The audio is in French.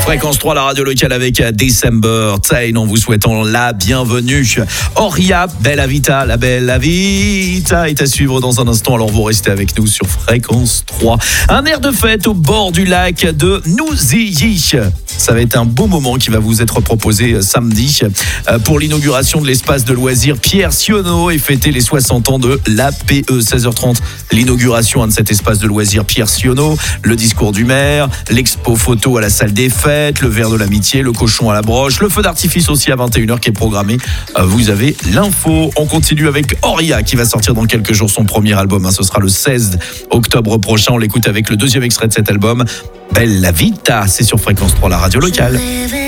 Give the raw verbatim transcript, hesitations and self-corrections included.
Fréquence trois, la radio locale avec December Tain en vous souhaitant la bienvenue. Oria, Bella Vita, la Bella Vita est à suivre dans un instant, alors vous restez avec nous sur Fréquence trois. Un air de fête au bord du lac de Nouzilly. Ça va être un beau moment qui va vous être proposé samedi pour l'inauguration de l'espace de loisirs Pierre Sionneau et fêter les soixante ans de l'A P E. seize heures trente, l'inauguration de cet espace de loisirs Pierre Sionneau, le discours du maire, l'expo photo à la salle des fêtes, le verre de l'amitié, le cochon à la broche, le feu d'artifice aussi à vingt et une heures qui est programmé. Vous avez l'info. On continue avec Oria qui va sortir dans quelques jours son premier album. Ce sera le seize octobre prochain. On l'écoute avec le deuxième extrait de cet album, Bella Vita. C'est sur Fréquence trois, la radio locale.